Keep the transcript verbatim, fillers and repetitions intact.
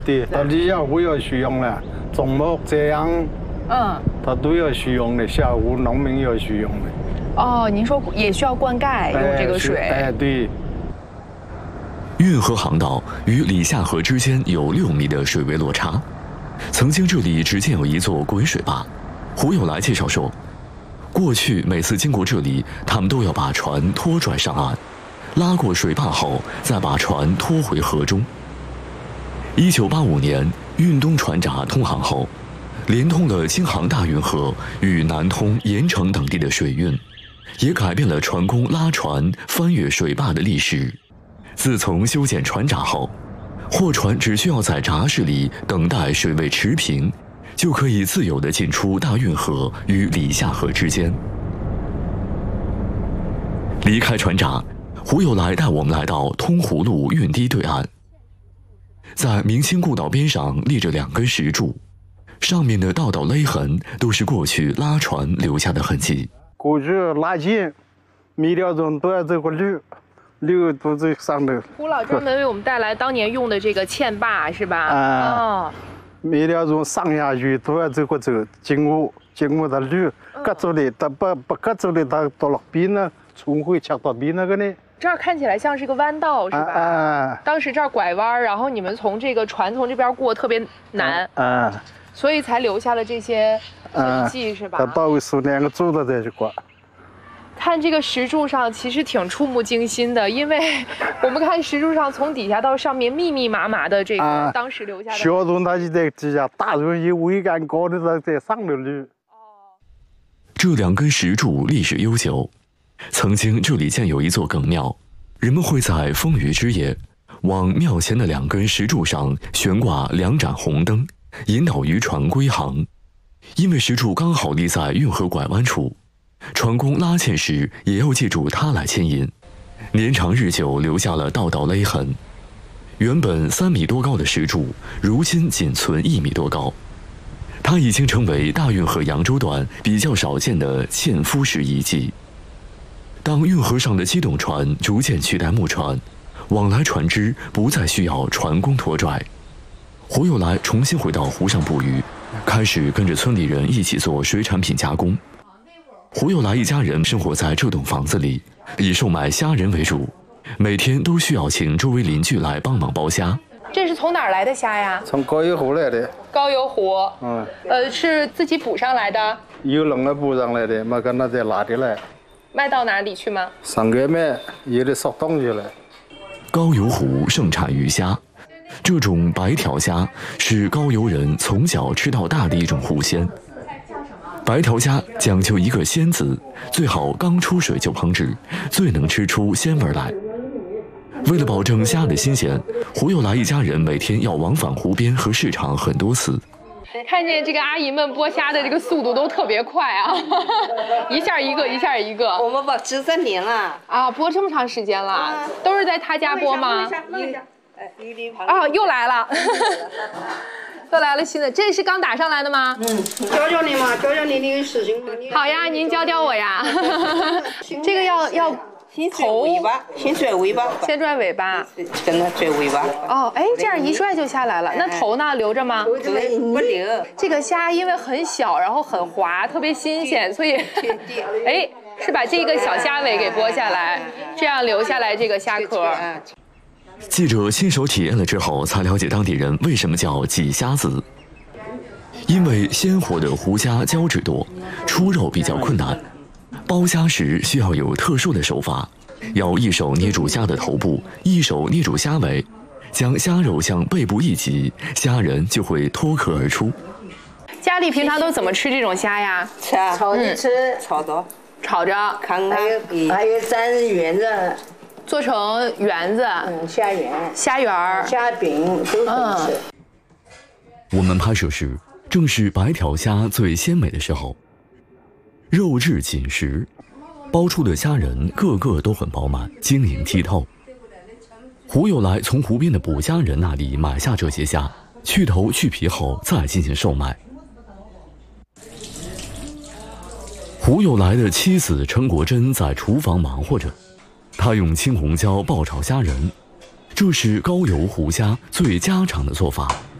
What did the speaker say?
对，到底要会有需用了，种木这样，嗯，它都有需用的，下午农民有需用的。 哦，您说也需要灌溉用这个水？ 哎，对。 运河航道与里夏河之间有六米的水位落差，曾经这里只建有一座滚水坝。胡有来介绍说，过去每次经过这里，他们都要把船拖拽上岸，拉过水坝后，再把船拖回河中。一九八五年，运东船闸通航后，连通了京杭大运河与南通、盐城等地的水运，也改变了船工拉船翻越水坝的历史。自从修建船闸后，货船只需要在闸室里等待水位持平，就可以自由地进出大运河与里夏河之间。离开船闸，胡有来带我们来到通湖路运堤对岸。在明清故道边上立着两根石柱，上面的道道勒痕都是过去拉船留下的痕迹。 过去拉线，每条钟都要走过路。六都在上头。 胡老专门为我们带来当年用的这个嵌坝，是吧？ 啊。哦。每条从上下去都要走过走，经过经过的路，隔走的，它不不隔走的，它到了边呢，重回切到边那个呢。 这儿看起来像是个弯道，是吧？啊。当时这儿拐弯，然后你们从这个船从这边过特别难。啊。所以才留下了这些痕迹，是吧？ 它到位是两个柱子在这过。 看这个石柱上，其实挺触目惊心的，因为我们看石柱上从底下到上面密密麻麻的这个、啊、当时留下的。 小人他就在底下，大人有桅杆高的他在上头溜。哦， 这两根石柱历史悠久，曾经这里建有一座梗庙，人们会在风雨之夜，往庙前的两根石柱上悬挂两盏红灯，引导渔船归航。因为石柱刚好立在运河拐弯处。船工拉纤时也要借助它来牵引，年长日久留下了道道勒痕。原本三米多高的石柱，如今仅存一米多高。它已经成为大运河扬州段比较少见的纤夫式遗迹。当运河上的机动船逐渐取代木船，往来船只不再需要船工拖拽。胡有来重新回到湖上捕鱼，开始跟着村里人一起做水产品加工。胡有来一家人生活在这栋房子里，以售卖虾仁为主，每天都需要请周围邻居来帮忙剥虾。 这是从哪儿来的虾呀？ 从高邮湖来的。 高邮湖，嗯，呃，是自己捕上来的？ 有人来捕上来的，没跟他再拉的来。 卖到哪里去吗？ 上街卖，有的烧东西了。 高邮湖盛产鱼虾，这种白条虾是高邮人从小吃到大的一种湖鲜。白条虾讲究一个鲜字，最好刚出水就烹制，最能吃出鲜味来。为了保证虾的新鲜，胡有来一家人每天要往返湖边和市场很多次。 看见这个阿姨们剥虾的这个速度都特别快啊，一下一个，一下一个。 我们剥十三年了啊，剥这么长时间了，啊、都是在他家剥吗？啊，又来了。又来了新的，这是刚打上来的吗？ 嗯，教教你嘛，教教你那个事情嘛。 好呀，您教教我呀。这个要要先拽尾巴，先拽尾巴， 先拽尾巴， 跟着拽尾巴。 哦，哎，这样一拽就下来了。那头呢，留着吗？ 不留。 这个虾因为很小，然后很滑，特别新鲜，所以，哎，是把这个小虾尾给剥下来，这样留下来这个虾壳。 记者亲手体验了之后，才了解当地人为什么叫挤虾子。因为鲜活的湖虾胶质多，出肉比较困难，剥虾时需要有特殊的手法，要一手捏住虾的头部，一手捏住虾尾，将虾肉向背部一挤，虾仁就会脱壳而出。 家里平常都怎么吃这种虾呀？ 吃啊， 炒着吃， 炒着， 炒着， 看它， 还有蘸圆子。 做成圆子， 嗯，虾圆、 虾圆儿、 虾饼都可以吃。 我们拍摄时正是白条虾最鲜美的时候，肉质紧实，剥出的虾仁个个都很饱满，晶莹剔透。胡有来从湖边的捕虾人那里买下这些虾，去头去皮后再进行售卖。胡有来的妻子陈国珍在厨房忙活着。他用青红椒爆炒虾仁， 这是高邮胡家最家常的做法。